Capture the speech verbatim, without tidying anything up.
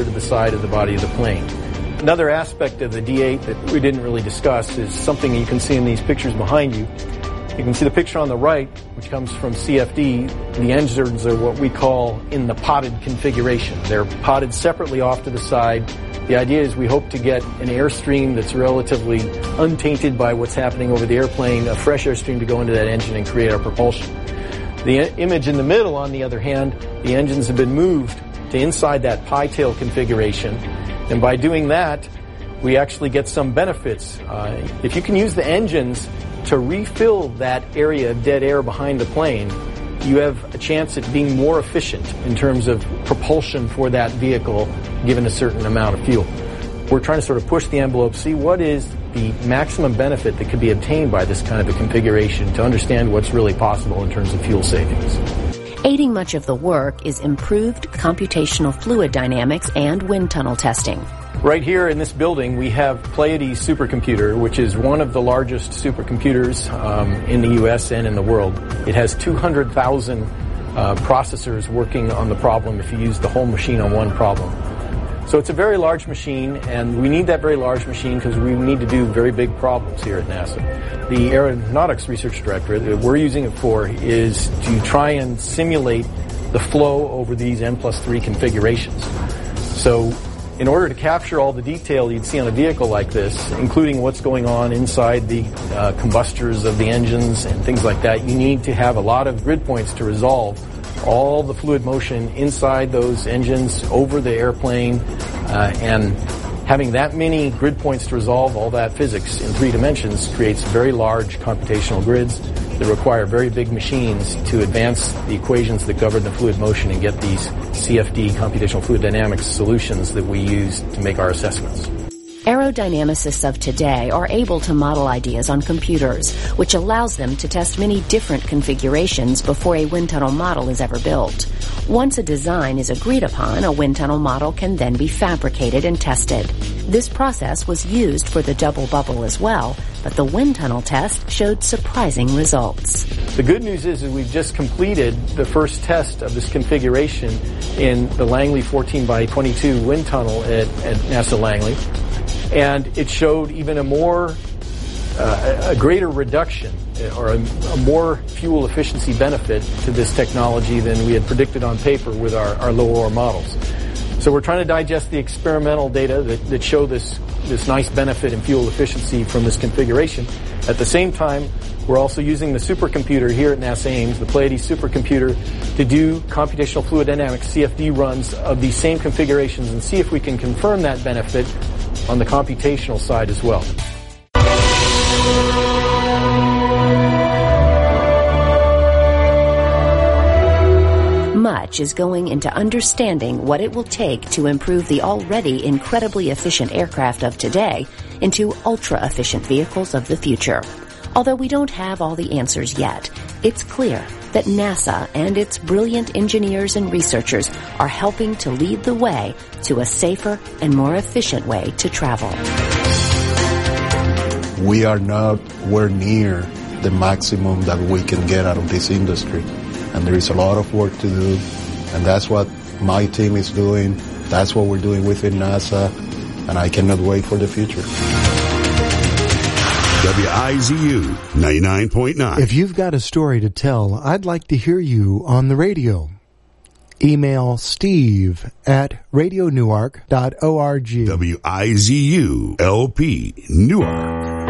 to the side of the body of the plane. Another aspect of the D eight that we didn't really discuss is something you can see in these pictures behind you. You can see the picture on the right, which comes from C F D. The engines are what we call in the potted configuration. They're potted separately off to the side. The idea is we hope to get an airstream that's relatively untainted by what's happening over the airplane, a fresh airstream to go into that engine and create our propulsion. The image in the middle, on the other hand, the engines have been moved to inside that pie tail configuration. And by doing that, we actually get some benefits. Uh, if you can use the engines to refill that area of dead air behind the plane, you have a chance at being more efficient in terms of propulsion for that vehicle given a certain amount of fuel. We're trying to sort of push the envelope, see what is the maximum benefit that could be obtained by this kind of a configuration to understand what's really possible in terms of fuel savings. Aiding much of the work is improved computational fluid dynamics and wind tunnel testing. Right here in this building, we have Pleiades supercomputer, which is one of the largest supercomputers um, in the U S and in the world. It has two hundred thousand uh, processors working on the problem if you use the whole machine on one problem. So it's a very large machine, and we need that very large machine because we need to do very big problems here at NASA. The Aeronautics Research Directorate that we're using it for is to try and simulate the flow over these N plus three configurations. So in order to capture all the detail you'd see on a vehicle like this, including what's going on inside the uh, combustors of the engines and things like that, you need to have a lot of grid points to resolve all the fluid motion inside those engines over the airplane, uh, and having that many grid points to resolve all that physics in three dimensions creates very large computational grids that require very big machines to advance the equations that govern the fluid motion and get these C F D, computational fluid dynamics solutions that we use to make our assessments. Aerodynamicists of today are able to model ideas on computers, which allows them to test many different configurations before a wind tunnel model is ever built. Once a design is agreed upon, a wind tunnel model can then be fabricated and tested. This process was used for the double bubble as well, but the wind tunnel test showed surprising results. The good news is that we've just completed the first test of this configuration in the Langley fourteen by twenty-two wind tunnel at, at NASA Langley. And it showed even a more, uh, a greater reduction or a, a more fuel efficiency benefit to this technology than we had predicted on paper with our, our low-O R models. So we're trying to digest the experimental data that, that show this, this nice benefit in fuel efficiency from this configuration. At the same time, we're also using the supercomputer here at NASA Ames, the Pleiades supercomputer, to do computational fluid dynamics, C F D runs of these same configurations and see if we can confirm that benefit on the computational side as well. Much is going into understanding what it will take to improve the already incredibly efficient aircraft of today into ultra-efficient vehicles of the future. Although we don't have all the answers yet, it's clear that NASA and its brilliant engineers and researchers are helping to lead the way to a safer and more efficient way to travel. We are nowhere near the maximum that we can get out of this industry. And there is a lot of work to do. And that's what my team is doing. That's what we're doing within NASA. And I cannot wait for the future. W I Z U ninety-nine point nine. If you've got a story to tell, I'd like to hear you on the radio. Email Steve at radio newark dot org. W I Z U L P Newark.